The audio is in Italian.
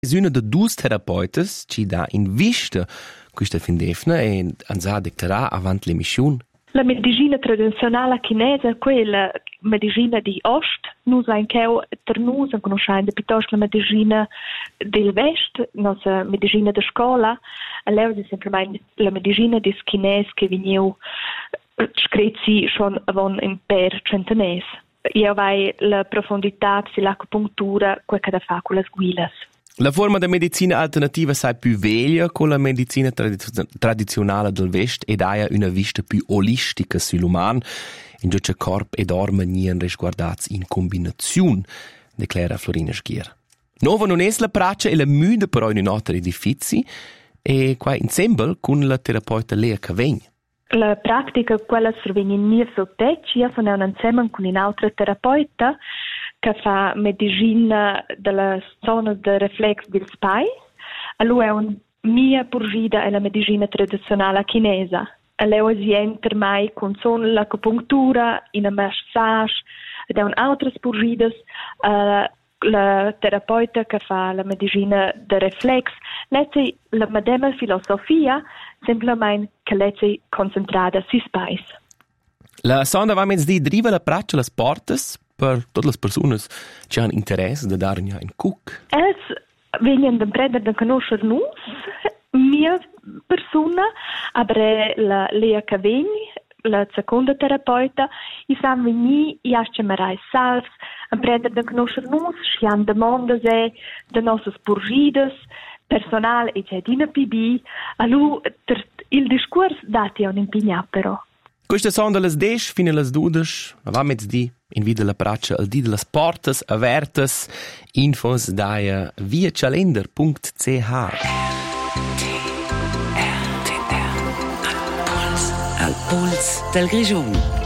Es una de dus terapeutas ci dà in vista questa fin defna e anza declarà avant l'emission. La medicina tradizionale chinese, quella medicina di Ost, nus ein cheu ter nus conoscendo piuttosto la medicina del West, nostra medicina da scola, e leu è semplicemente la medicina des chines che veniu screzi schon avon in per centenès. Io vai la profondità dell'acupunctura, quel che da fa con le guilas. La forma di medicina alternativa sai più veglia con la medicina tradizionale del West ed ha una vista più olistica sull'umano, in cui corpo ed orma nien risguardats in combinazione, declara Florina Schier. Nova non è la pratica e la müde però in un altro edificio e qua insieme con la terapeuta Lea Cavegn. La pratica quella survegna in mia sotteccia, io sono insieme con un'altra terapeuta che fa medicina della zona di reflex del spine. Lui è un mia purgida è la medicina tradizionale cinese. Lei si entra mai con solo l'acupunctura, in un massage, ed è un'altra purgida. La terapeuta che fa la medicina de reflex, lei la medesima filosofia, semplicemente che lei è concentrata sui spine. La sonda va mezz di driva la pratica le sportes per tutte le persone che hanno interesse di dare in cook. Es vengono da prendere da conoscere noi, mia persona, aber la Lea Cavegn, la seconda terapeuta, i san veni, i ascemerai salves, a prendere da conoscere noi, ci hanno domande de nostre spurgides, personale e c'è dina PB, il discorso dati un impegno però. Questa sonda les 10 fino alle 12, va mezz di invita la pratica al di delle portes avertes, infos daia viacalender.ch. Al puls del Grigiun.